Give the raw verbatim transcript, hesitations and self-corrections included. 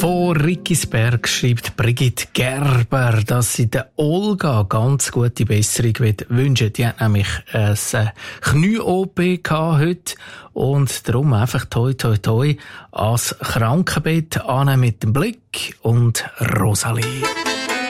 Von Rickisberg schreibt Brigitte Gerber, dass sie der Olga ganz gute Besserung wünschen. Die hat nämlich ein Knie-O P heute und darum einfach toi toi toi ans Krankenbett an mit dem Blick und Rosalie.